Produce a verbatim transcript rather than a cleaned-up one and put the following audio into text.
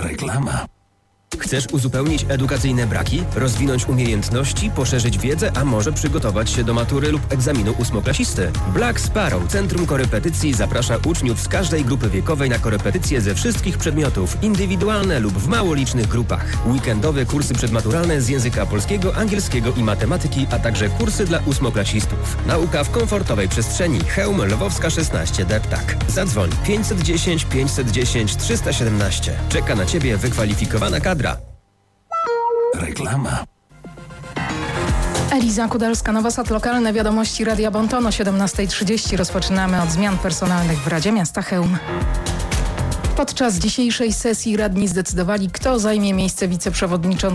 Reklama. Chcesz uzupełnić edukacyjne braki, rozwinąć umiejętności, poszerzyć wiedzę, a może przygotować się do matury lub egzaminu ósmoklasisty? Black Sparrow Centrum Korepetycji zaprasza uczniów z każdej grupy wiekowej na korepetycje ze wszystkich przedmiotów, indywidualne lub w mało licznych grupach. Weekendowe kursy przedmaturalne z języka polskiego, angielskiego i matematyki, a także kursy dla ósmoklasistów. Nauka w komfortowej przestrzeni. Chełm Lwowska szesnaście Deptak. Zadzwoń pięćset dziesięć pięćset dziesięć trzysta siedemnaście. Czeka na Ciebie wykwalifikowana kadra. Reklama. Eliza Kudalska, Nowosad, lokalne wiadomości Radia Bonton o siedemnasta trzydzieści. Rozpoczynamy od zmian personalnych w Radzie Miasta Chełm. Podczas dzisiejszej sesji radni zdecydowali, kto zajmie miejsce wiceprzewodniczącego